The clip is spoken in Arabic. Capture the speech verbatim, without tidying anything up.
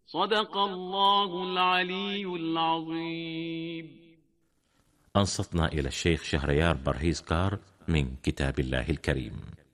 صدق الله العلي العظيم. أنصتنا إلى الشيخ شهريار برهيز كار من كتاب الله الكريم.